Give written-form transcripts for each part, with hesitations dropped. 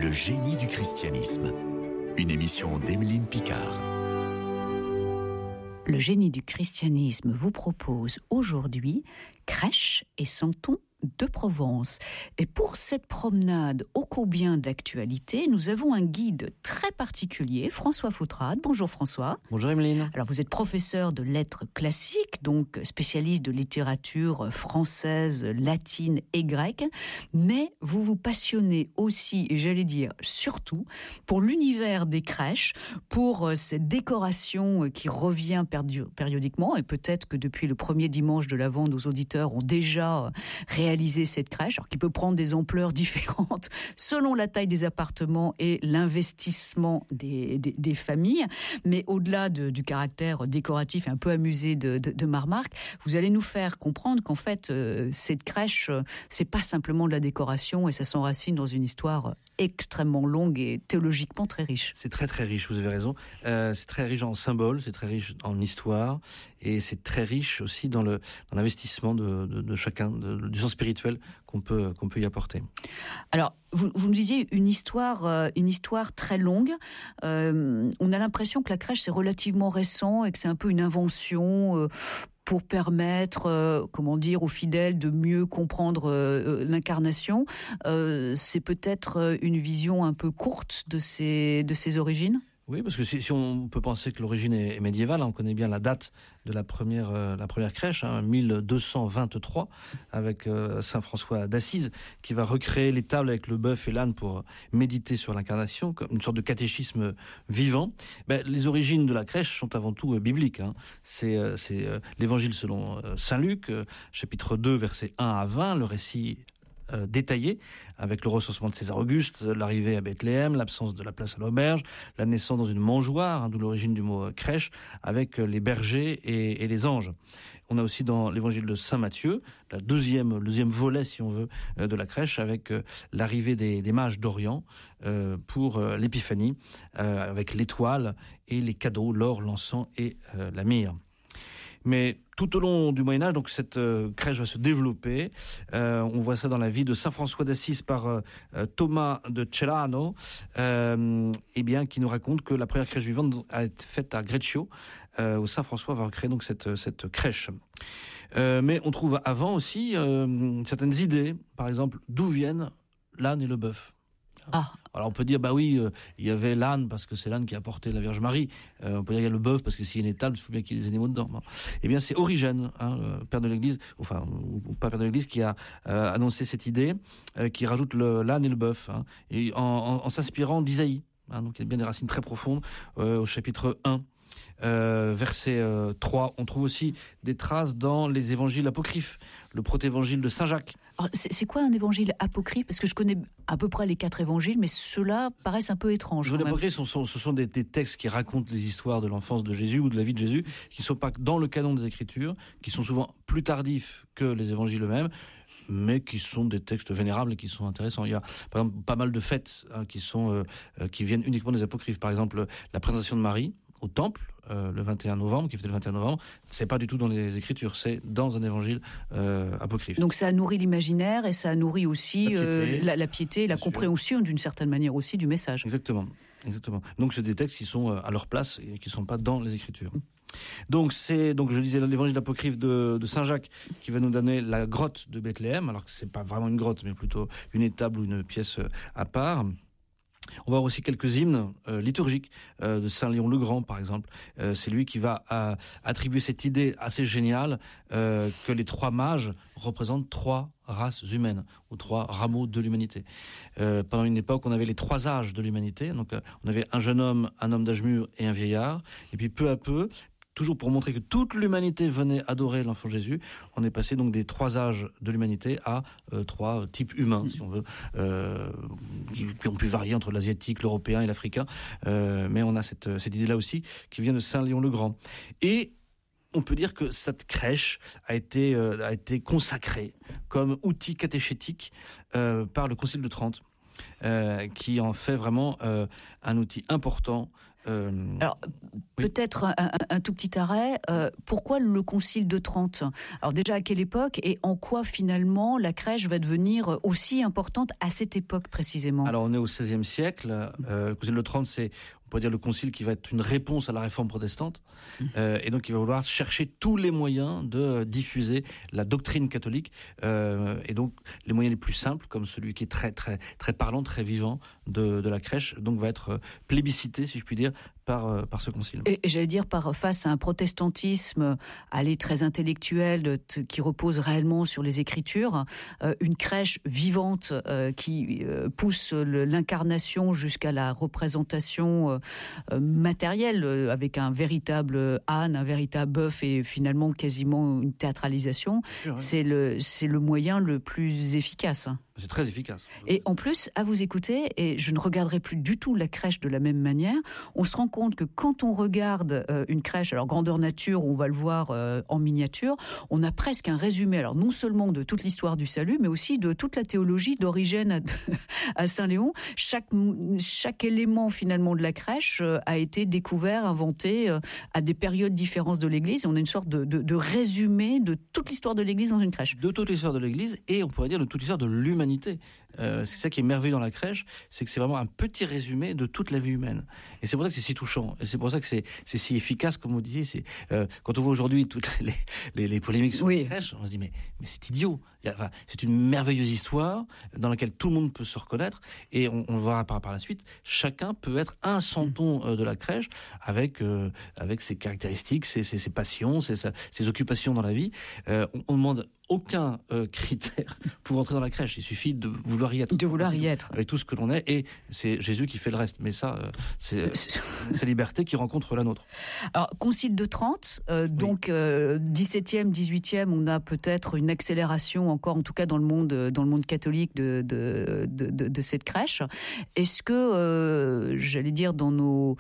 Le génie du christianisme. Une émission d'Emeline Picard. Le génie du christianisme vous propose aujourd'hui Crèche et Santon de Provence. Et pour cette promenade ô combien d'actualité, nous avons un guide très particulier, François Fautrade. Bonjour François. Bonjour Emeline. Alors vous êtes professeur de lettres classiques, donc spécialiste de littérature française, latine et grecque, mais vous vous passionnez aussi, et j'allais dire surtout, pour l'univers des crèches, pour cette décoration qui revient périodiquement, et peut-être que depuis le premier dimanche de l'Avent, nos auditeurs ont déjà réalisé cette crèche, alors qui peut prendre des ampleurs différentes selon la taille des appartements et l'investissement des familles. Mais au-delà du caractère décoratif et un peu amusé de Marmarque, vous allez nous faire comprendre qu'en fait, cette crèche, c'est pas simplement de la décoration et ça s'enracine dans une histoire extrêmement longue et théologiquement très riche. C'est très très riche, vous avez raison. C'est très riche en symboles, c'est très riche en histoire et c'est très riche aussi dans l'investissement de chacun, du sens spirituel qu'on peut y apporter. Alors, vous nous disiez une histoire très longue. On a l'impression que la crèche c'est relativement récent et que c'est un peu une invention pour permettre, aux fidèles de mieux comprendre l'incarnation. C'est peut-être une vision un peu courte de ses origines ? Oui, parce que si on peut penser que l'origine est médiévale, on connaît bien la date de la première crèche, 1223, avec saint François d'Assise, qui va recréer les tables avec le bœuf et l'âne pour méditer sur l'incarnation, comme une sorte de catéchisme vivant. Les origines de la crèche sont avant tout bibliques. C'est l'évangile selon saint Luc, chapitre 2, versets 1 à 20, le récit détaillé, avec le recensement de César Auguste, l'arrivée à Bethléem, l'absence de la place à l'auberge, la naissance dans une mangeoire, d'où l'origine du mot crèche, avec les bergers et les anges. On a aussi dans l'évangile de saint Matthieu, le deuxième volet, si on veut, de la crèche, avec l'arrivée des mages d'Orient pour l'épiphanie, avec l'étoile et les cadeaux, l'or, l'encens et la myrrhe. Mais tout au long du Moyen-Âge, donc cette crèche va se développer. On voit ça dans la vie de saint François d'Assise par Thomas de Celano, qui nous raconte que la première crèche vivante a été faite à Greccio, où saint François va recréer donc cette crèche. Mais on trouve avant aussi certaines idées, par exemple, d'où viennent l'âne et le bœuf. Alors on peut dire il y avait l'âne parce que c'est l'âne qui a porté la Vierge Marie. On peut dire il y a le bœuf parce que s'il y a une étable, il faut bien qu'il y ait des animaux dedans. Eh bien c'est Origène, le père de l'Église, ou pas père de l'Église, qui a annoncé cette idée, qui rajoute l'âne et le bœuf, et en s'inspirant d'Isaïe. Donc il y a bien des racines très profondes au chapitre 1. Verset 3, on trouve aussi des traces dans les évangiles apocryphes, le protévangile de Saint Jacques. Alors, c'est quoi un évangile apocryphe ? Parce que je connais à peu près les 4 évangiles, mais ceux-là paraissent un peu étranges. Les apocryphes, ce sont des textes qui racontent les histoires de l'enfance de Jésus ou de la vie de Jésus, qui ne sont pas dans le canon des Écritures, qui sont souvent plus tardifs que les évangiles eux-mêmes, mais qui sont des textes vénérables et qui sont intéressants. Il y a, par exemple, pas mal de fêtes qui viennent uniquement des apocryphes. Par exemple, la présentation de Marie au temple, le 21 novembre, qui était le 21 novembre, c'est pas du tout dans les Écritures, c'est dans un évangile apocryphe. Donc ça nourrit l'imaginaire et ça nourrit aussi la piété, la sûr. Compréhension d'une certaine manière aussi du message. Exactement. Donc c'est des textes qui sont à leur place et qui sont pas dans les Écritures. Donc je disais l'évangile apocryphe de Saint Jacques qui va nous donner la grotte de Bethléem, alors que c'est pas vraiment une grotte mais plutôt une étable ou une pièce à part. On va avoir aussi quelques hymnes liturgiques de Saint Léon le Grand, par exemple. C'est lui qui va attribuer cette idée assez géniale que les 3 mages représentent 3 races humaines, ou 3 rameaux de l'humanité. Pendant une époque, on avait les 3 âges de l'humanité. Donc, on avait un jeune homme, un homme d'âge mûr et un vieillard. Et puis, peu à peu, toujours pour montrer que toute l'humanité venait adorer l'enfant Jésus, on est passé donc des 3 âges de l'humanité à 3 types humains, si on veut, qui ont pu varier entre l'asiatique, l'européen et l'africain. Mais on a cette idée-là aussi qui vient de Saint Léon le Grand. Et on peut dire que cette crèche a été consacrée comme outil catéchétique par le Concile de Trente. qui en fait vraiment un outil important. Alors, oui. Peut-être un tout petit arrêt. Pourquoi le Concile de Trente ? Alors déjà, à quelle époque et en quoi finalement la crèche va devenir aussi importante à cette époque précisément ? Alors, on est au XVIe siècle. Le Concile de Trente, c'est, on pourrait dire, le concile qui va être une réponse à la réforme protestante. Et donc, il va vouloir chercher tous les moyens de diffuser la doctrine catholique. Et donc, les moyens les plus simples, comme celui qui est très, très, très parlant, très vivant de la crèche, donc va être plébiscité, si je puis dire, par ce concile. Et j'allais dire, face à un protestantisme très intellectuel qui repose réellement sur les Écritures, une crèche vivante qui pousse l'incarnation jusqu'à la représentation matérielle, avec un véritable âne, un véritable bœuf et finalement quasiment une théâtralisation, c'est le moyen le plus efficace. C'est très efficace. Et en plus, à vous écouter, et je ne regarderai plus du tout la crèche de la même manière, on se rend compte que quand on regarde une crèche, alors grandeur nature, on va le voir en miniature, on a presque un résumé, alors non seulement de toute l'histoire du salut, mais aussi de toute la théologie d'Origène à Saint-Léon. Chaque élément finalement de la crèche a été découvert, inventé à des périodes différentes de l'Église. Et on a une sorte de résumé de toute l'histoire de l'Église dans une crèche. De toute l'histoire de l'Église et on pourrait dire de toute l'histoire de l'humanité. C'est ça qui est merveilleux dans la crèche, c'est que c'est vraiment un petit résumé de toute la vie humaine. Et c'est pour ça que c'est si touchant. Et c'est pour ça que c'est si efficace, comme vous disiez. Quand on voit aujourd'hui toutes les polémiques sur la crèche, on se dit mais c'est idiot. C'est une merveilleuse histoire dans laquelle tout le monde peut se reconnaître. Et on le verra par la suite. Chacun peut être un centon de la crèche avec ses caractéristiques, ses passions, ses occupations dans la vie. On demande aucun critère pour entrer dans la crèche. Il suffit de vouloir y être. De vouloir y être. Avec tout ce que l'on est. Et c'est Jésus qui fait le reste. Mais ça, c'est sa liberté qui rencontre la nôtre. Alors, Concile de Trente, donc 17e, 18e, on a peut-être une accélération encore, en tout cas dans le monde catholique de cette crèche. Est-ce que, j'allais dire, dans nos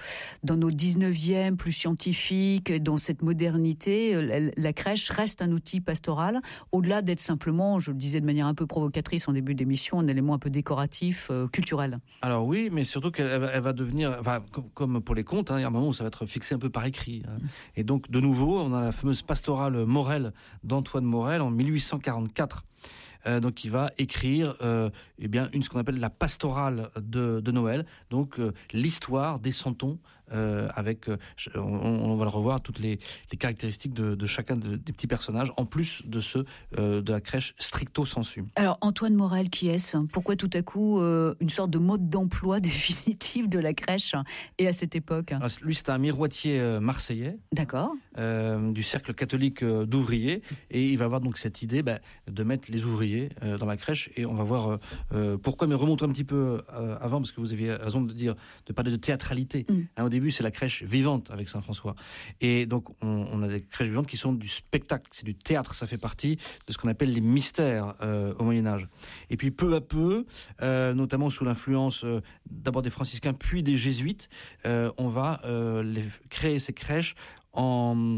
19e, plus scientifiques, dans cette modernité, la crèche reste un outil pastoral, au-delà d'être simplement, je le disais de manière un peu provocatrice en début d'émission, un élément un peu décoratif, culturel. Alors oui, mais surtout qu'elle va devenir, comme pour les contes, il y a un moment où ça va être fixé un peu par écrit. Et donc, de nouveau, on a la fameuse pastorale Morel d'Antoine Morel en 1844. Donc, il va écrire ce qu'on appelle la pastorale de Noël, donc l'histoire des santons, avec, on va le revoir, toutes les caractéristiques de chacun des petits personnages, en plus de ceux de la crèche stricto sensu. Alors, Antoine Morel, qui est-ce ? Pourquoi tout à coup une sorte de mode d'emploi définitif de la crèche et à cette époque ? Alors, lui, c'est un miroitier marseillais. D'accord. Du cercle catholique d'ouvriers, et il va avoir donc cette idée de mettre les ouvriers dans la crèche, et on va voir pourquoi, mais remontons un petit peu avant, parce que vous aviez raison de parler de théâtralité. Au début, c'est la crèche vivante avec Saint-François. Et donc, on a des crèches vivantes qui sont du spectacle, c'est du théâtre, ça fait partie de ce qu'on appelle les mystères au Moyen-Âge. Et puis, peu à peu, notamment sous l'influence d'abord des franciscains, puis des jésuites, on va créer ces crèches en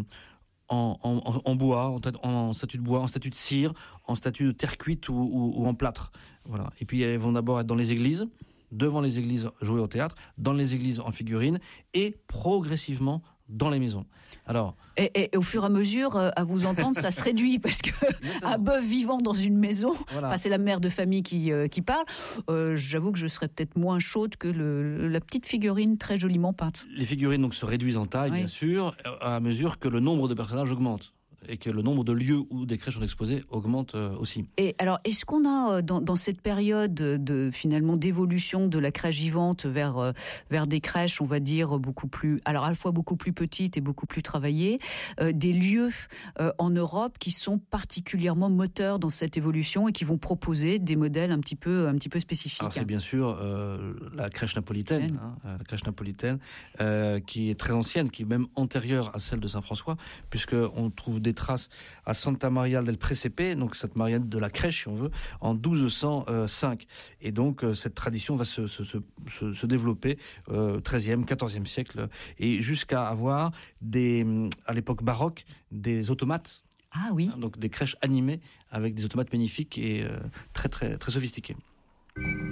bois, en statue de bois, en statue de cire, en statue de terre cuite ou en plâtre. Voilà. Et puis, elles vont d'abord être dans les églises, devant les églises jouer au théâtre, dans les églises en figurines, et progressivement dans les maisons. Alors, et au fur et à mesure, à vous entendre, ça se réduit, parce que un bœuf vivant dans une maison, voilà. C'est la mère de famille qui parle, j'avoue que je serais peut-être moins chaude que la petite figurine très joliment peinte. Les figurines donc se réduisent en taille, bien sûr, à mesure que le nombre de personnages augmente. Et que le nombre de lieux où des crèches sont exposées augmente aussi. Et alors, est-ce qu'on a, dans cette période finalement d'évolution de la crèche vivante vers des crèches, on va dire, beaucoup plus, alors à la fois beaucoup plus petites et beaucoup plus travaillées, des lieux en Europe qui sont particulièrement moteurs dans cette évolution et qui vont proposer des modèles un petit peu spécifiques? Alors c'est bien sûr la crèche napolitaine, qui est très ancienne, qui est même antérieure à celle de Saint-François, puisqu'on trouve des traces à Santa Maria del Presepe, donc cette Maria de la crèche, si on veut, en 1205. Et donc, cette tradition va se développer 13e, 14e siècle, et jusqu'à avoir à l'époque baroque, des automates. Ah oui. Donc, des crèches animées avec des automates magnifiques et très, très, très sophistiqués.